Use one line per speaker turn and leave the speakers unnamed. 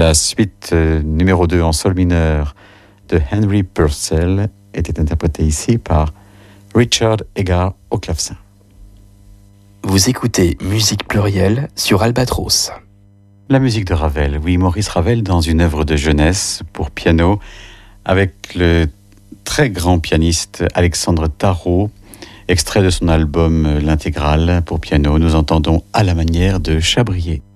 La suite numéro 2 en sol mineur de Henry Purcell était interprétée ici par Richard Egar au clavecin.
Vous écoutez Musique Plurielle sur Albatros.
La musique de Ravel, oui, Maurice Ravel dans une œuvre de jeunesse pour piano avec le très grand pianiste Alexandre Tarot. Extrait de son album L'Intégrale pour piano, nous entendons À la manière de Chabrier.